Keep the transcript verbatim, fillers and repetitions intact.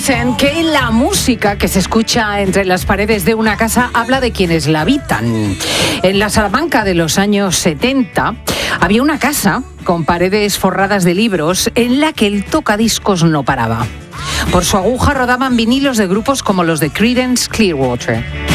Dicen que la música que se escucha entre las paredes de una casa habla de quienes la habitan. En la Salamanca de los años setenta había una casa con paredes forradas de libros en la que el tocadiscos no paraba. Por su aguja rodaban vinilos de grupos como los de Creedence Clearwater.